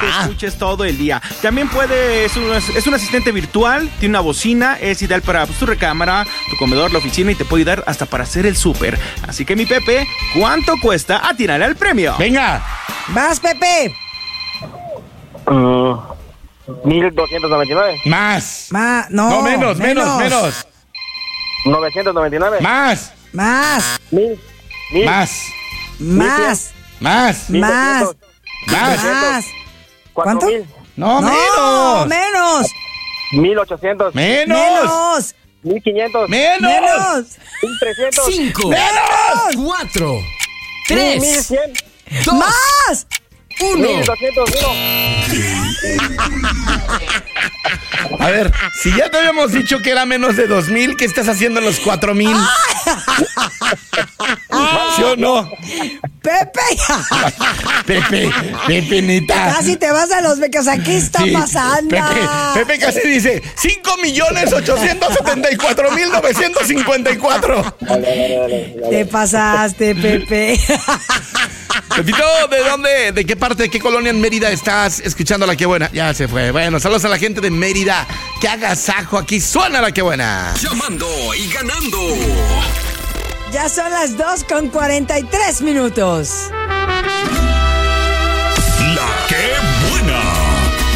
que escuches todo el día. También es un asistente virtual, tiene una bocina, es ideal para tu recámara, tu comedor, la oficina y te puede ayudar hasta para hacer el súper. Así que mi Pepe, ¿cuánto cuesta? Atínale al premio. Venga. Más, Pepe. 1,299. Más. No, menos. 999. Más. 1000. Más. 4000. No, menos. 1800. Menos. 1500. Menos. 1300. 5, Menos. 4, 3, 1100. 2, Más. 1. 1201. A ver, si ya te habíamos dicho que era menos de 2,000, ¿qué estás haciendo en los 4,000? ¿Sí o no? Pepe. Pepe, neta. Casi te vas a los becos. ¿Qué está Sí, pasando? Pepe casi dice 5,874,954. Te pasaste, Pepe. Pepito, ¿de qué parte, de qué colonia en Mérida estás escuchando La Que Buena? Ya se fue. Bueno, saludos a la gente de Mérida. Que agasajo, aquí suena La Que Buena. Llamando y ganando. Ya son las 2:43.